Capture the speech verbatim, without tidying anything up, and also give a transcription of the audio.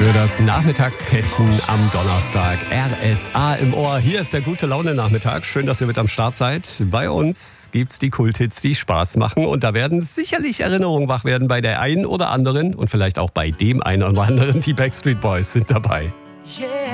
Für das Nachmittagskettchen am Donnerstag. R S A im Ohr. Hier ist der Gute-Laune-Nachmittag. Schön, dass ihr mit am Start seid. Bei uns gibt's die Kulthits, die Spaß machen. Und da werden sicherlich Erinnerungen wach werden bei der einen oder anderen und vielleicht auch bei dem einen oder anderen. Die Backstreet Boys sind dabei. Yeah.